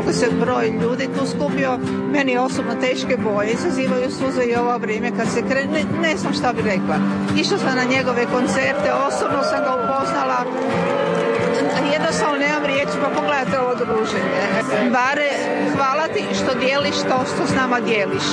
koliko se broj ljudi tu skupio. Meni osobno teške boje izazivaju suze i ovo vrijeme kad se krene, ne znam šta bi rekla. Išla sam na njegove koncerte, osobno sam ga upoznala. Jednostavno nemam riječi, pa pogledajte ovo druženje. Bare, hvala ti što dijeliš to što s nama dijeliš.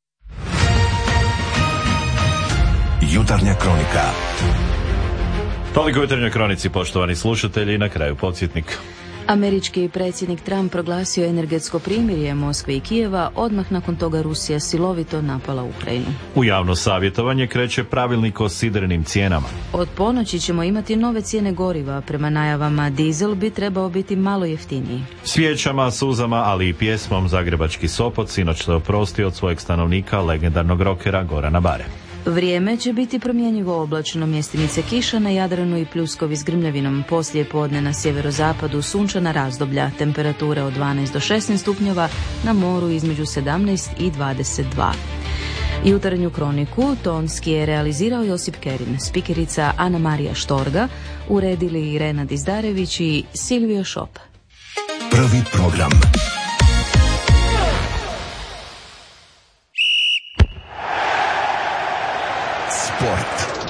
Jutarnja kronika. Toliko u Jutarnjoj kronici, poštovani slušatelji, na kraju podsjetnik. Američki predsjednik Trump proglasio energetsko primirje Moskve i Kijeva, odmah nakon toga Rusija silovito napala Ukrajinu. U javno savjetovanje kreće pravilnik o sidrenim cijenama. Od ponoći ćemo imati nove cijene goriva, prema najavama dizel bi trebao biti malo jeftiniji. Svijećama, suzama, ali i pjesmom Zagrebački Sopot sinoć se oprostio od svojeg stanovnika, legendarnog rokera Gorana Bare. Vrijeme će biti promjenjivo oblačno, mjestimice kiša na Jadranu i pljuskovi s grmljavinom. Poslije podne na sjeverozapadu sunčana razdoblja, temperature od 12 do 16 stupnjeva, na moru između 17 i 22. Jutarnju kroniku tonski je realizirao Josip Kerin, spikerica Ana Marija Štorga, uredili Irena Dizdarević i Silvio Šop. Prvi program. Sport.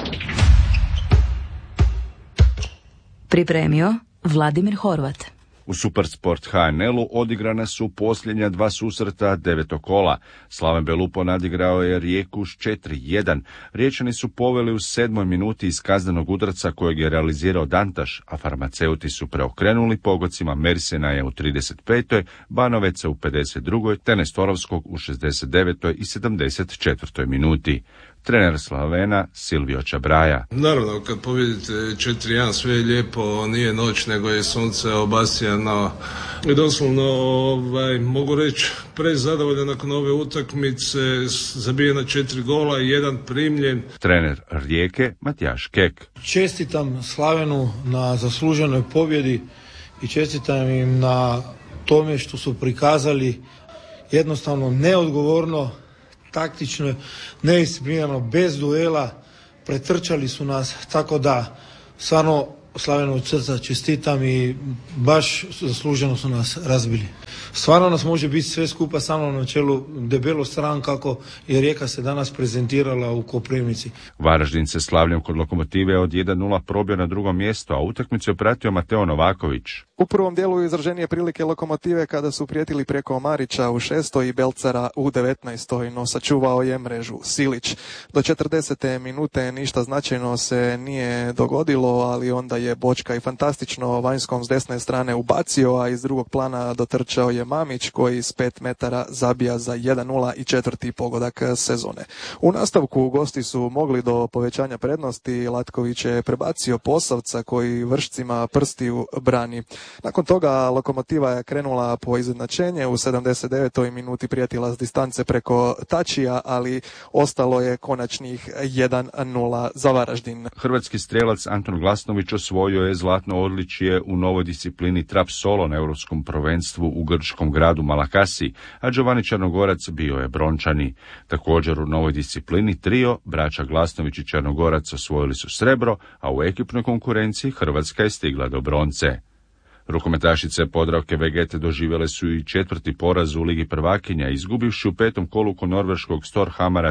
Pripremio Vladimir Horvat. U Supersport HNL-u odigrana su posljednja dva susreta devetog kola. Slaven Belupo nadigrao je Rijeku s 4-1. Riječani su poveli u 7. minuti iz kaznenog udarca kojeg je realizirao Dantaš, a farmaceuti su preokrenuli pogodcima Mersenaja u 35. Banoveca u 52. te Nestorovskog u 69. i 74. minuti. Trener Slavena Silvio Čabraja. Naravno, kad pobjedite 4-1 sve je lijepo, nije noć nego je sunce obasjano. I doslovno, mogu reći, prezadovoljan nakon ove utakmice, zabijena 4 gola i 1 primljen. Trener Rijeke Matijaš Kek. Čestitam Slavenu na zasluženoj pobjedi i čestitam im na tome što su prikazali jednostavno neodgovorno, taktično, neisciplinirano, bez duela, pretrčali su nas, tako da stvarno Slavenu srca čestitam i baš zasluženo su nas razbili. Stvarno nas može biti sve skupa samo na čelu debelo stran kako je Rijeka se danas prezentirala u Koprivnici. Varaždin se slavljom kod Lokomotive od 1-0 probio na drugo mjesto, a utakmicu je pratio Mateo Novaković. U prvom dijelu izraženije prilike Lokomotive kada su prijetili preko Marića u 6. i Belcara u 19. no sačuvao je mrežu Silić. Do 40. minute ništa značajno se nije dogodilo, ali onda je Bočka i fantastično vanjskom s desne strane ubacio, a iz drugog plana dotrčao je Mamić koji s 5 metara zabija za 1-0 i 4. pogodak sezone. U nastavku gosti su mogli do povećanja prednosti, Latković je prebacio Posavca koji vršcima prstiju brani. Nakon toga Lokomotiva je krenula po izjednačenje, u 79. minuti prijetila s distance preko Tačija, ali ostalo je konačnih 1-0 za Varaždin. Hrvatski strelac Anton Glasnović osvojio je zlatno odličje u novoj disciplini trap solo na europskom prvenstvu u grčkom gradu Malakasi, a Giovanni Črnogorac bio je brončani. Također u novoj disciplini trio, braća Glasnović i Črnogorac osvojili su srebro, a u ekipnoj konkurenciji Hrvatska je stigla do bronce. Rukometašice Podravke Vegete doživjele su i 4. poraz u Ligi prvakinja, izgubivši u 5. kolu kod norveškog Storhamara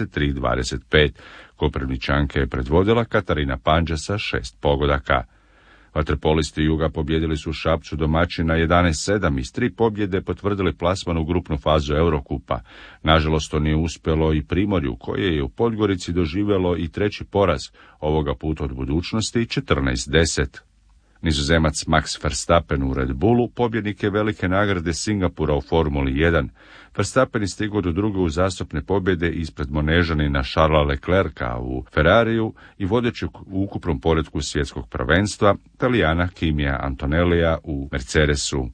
33-25. Koprivničanke je predvodila Katarina Panđa sa 6 pogodaka. Vaterpolisti Juga pobjedili su u Šapcu domaćina 11-7 i s 3 pobjede potvrdili plasman u grupnu fazu Eurokupa. Nažalost, to nije uspjelo i Primorju, koje je u Podgorici doživjelo i 3. poraz, ovoga puta od budućnosti 14-10. Nizozemac Max Verstappen u Red Bullu pobjednik je velike nagrade Singapura u Formuli 1. Verstappen je stigao do druge uzastopne pobjede ispred Monežanina Charlesa Leclerca u Ferrariju i vodeći u ukupnom poretku svjetskog prvenstva Talijana Kimija Antonellija u Mercedesu.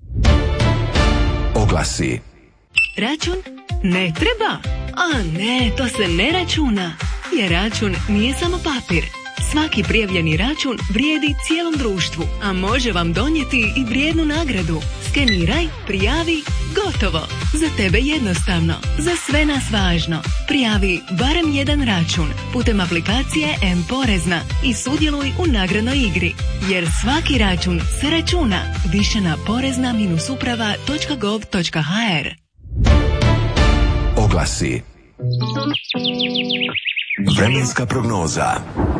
Oglasi. Račun ne treba? A ne, to se ne računa. Jer račun nije samo papir. Svaki prijavljeni račun vrijedi cijelom društvu, a može vam donijeti i vrijednu nagradu. Skeniraj, prijavi, gotovo. Za tebe jednostavno, za sve nas važno. Prijavi barem jedan račun putem aplikacije M-Porezna i sudjeluj u nagradnoj igri. Jer svaki račun se računa. Više na porezna-uprava.gov.hr. Oglasi. Vremenska prognoza.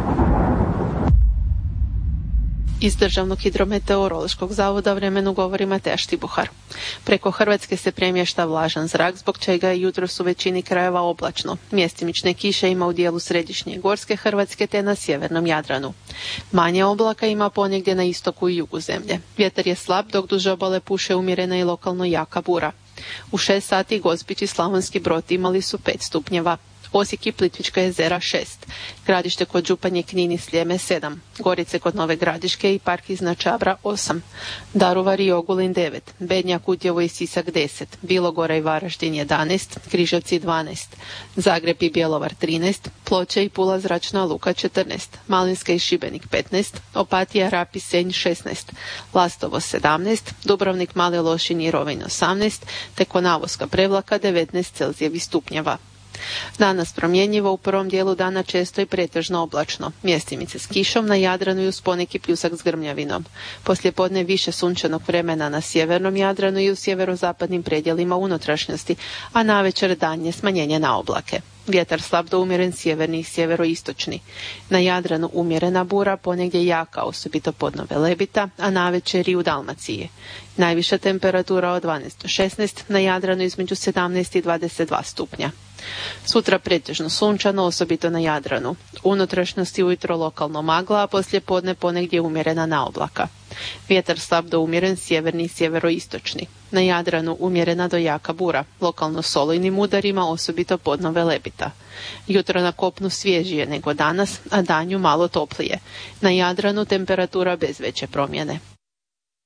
Iz Državnog hidrometeorološkog zavoda vremenu govori Mateja Štibuhar. Preko Hrvatske se premješta vlažan zrak, zbog čega je jutros u većini krajeva oblačno. Mjestimične kiše ima u dijelu središnje i gorske Hrvatske te na sjevernom Jadranu. Manje oblaka ima ponegdje na istoku i jugu zemlje. Vjetar je slab, dok duž obale puše umjerena i lokalno jaka bura. U 6 sati Gospić i Slavonski Brod imali su 5 stupnjeva. Osijek i Plitvička jezera 6, Gradište kod Županje, Knin i Sljeme 7, Gorice kod Nove Gradiške i Park iznad Čabra 8, Daruvar i Ogulin 9, Bednja, Kutjevo i Sisak 10, Bilogora i Varaždin 11, Križevci 12, Zagreb i Bjelovar 13, Ploče i Pula zračna luka 14, Malinska i Šibenik 15, Opatija, Rab i Senj 16, Lastovo 17, Dubrovnik, Mali Lošinj i Rovinj 18, te Konavoska Prevlaka 19 Celzijevih stupnjeva. Danas promjenjivo, u prvom dijelu dana često i pretežno oblačno. Mjestimice s kišom na Jadranu i uz poneki pljusak s grmljavinom. Poslijepodne više sunčanog vremena na sjevernom Jadranu i u sjeverozapadnim predjelima unutrašnjosti, a navečer daljnje smanjenje na oblake. Vjetar slab do umjeren sjeverni i sjeveroistočni. Na Jadranu umjerena bura, ponegdje jaka, osobito podnove Lebita, a navečer i u Dalmaciji. Najviša temperatura od 12 do 16, na Jadranu između 17 i 22 stupnja. Sutra pretežno sunčano, osobito na Jadranu. Unutrašnjosti ujutro lokalno magla, a poslijepodne ponegdje umjerena na oblaka. Vjetar slab do umjeren sjeverni i sjeveroistočni. Na Jadranu umjerena do jaka bura, lokalno s olujnim udarima, osobito podnove Lebita. Jutro na kopnu svježije nego danas, a danju malo toplije. Na Jadranu temperatura bez veće promjene.